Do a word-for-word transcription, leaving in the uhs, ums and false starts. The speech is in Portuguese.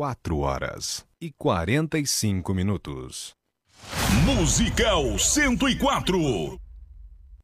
quatro horas e quarenta e cinco minutos. Musical cento e quatro.